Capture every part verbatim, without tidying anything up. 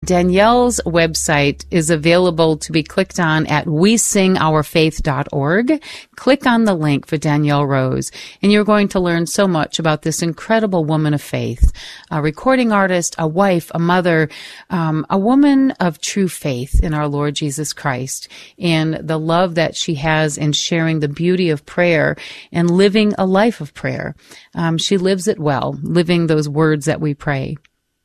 Danielle's website is available to be clicked on at we sing our faith dot org. Click on the link for Danielle Rose, and you're going to learn so much about this incredible woman of faith, a recording artist, a wife, a mother, um, a woman of true faith in our Lord Jesus Christ, and the love that she has in sharing the beauty of prayer and living a life of prayer. Um, she lives it well, living those words that we pray.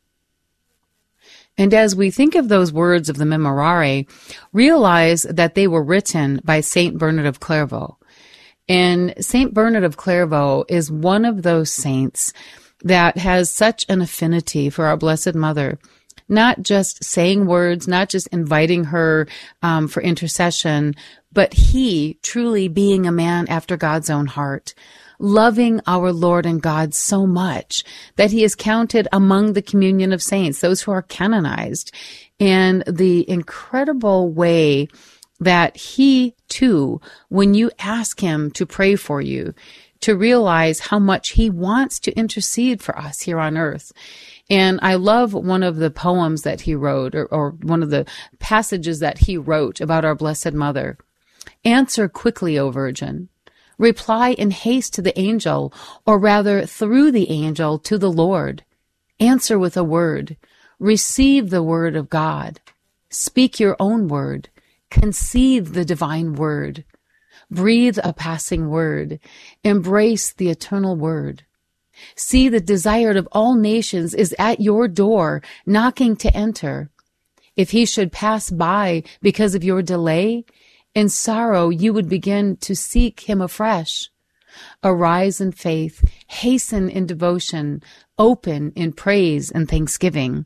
And as we think of those words of the Memorare, realize that they were written by Saint Bernard of Clairvaux. And Saint Bernard of Clairvaux is one of those saints that has such an affinity for our Blessed Mother, not just saying words, not just inviting her um, for intercession, but he truly being a man after God's own heart, loving our Lord and God so much that he is counted among the communion of saints, those who are canonized. And the incredible way that he, too, when you ask him to pray for you, to realize how much he wants to intercede for us here on earth. And I love one of the poems that he wrote, or, or one of the passages that he wrote about our Blessed Mother. Answer quickly, O Virgin. Reply in haste to the angel, or rather through the angel to the Lord. Answer with a word. Receive the word of God. Speak your own word. Conceive the divine word. Breathe a passing word. Embrace the eternal word. See, the desired of all nations is at your door, knocking to enter. If he should pass by because of your delay, in sorrow you would begin to seek him afresh. Arise in faith, hasten in devotion, open in praise and thanksgiving.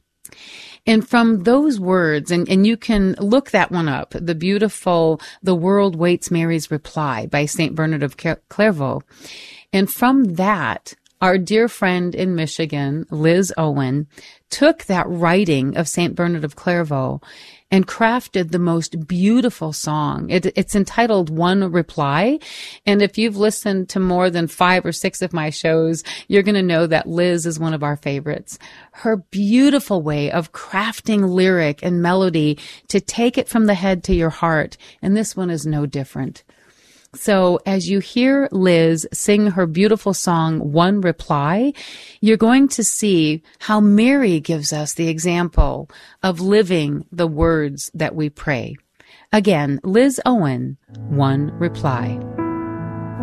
And from those words, and, and you can look that one up, the beautiful The World Waits Mary's Reply by Saint Bernard of Clairvaux. And from that, our dear friend in Michigan, Liz Owen, took that writing of Saint Bernard of Clairvaux and crafted the most beautiful song. It, it's entitled One Reply. And if you've listened to more than five or six of my shows, you're going to know that Liz is one of our favorites. Her beautiful way of crafting lyric and melody to take it from the head to your heart. And this one is no different. So as you hear Liz sing her beautiful song, One Reply, you're going to see how Mary gives us the example of living the words that we pray. Again, Liz Owen, One Reply.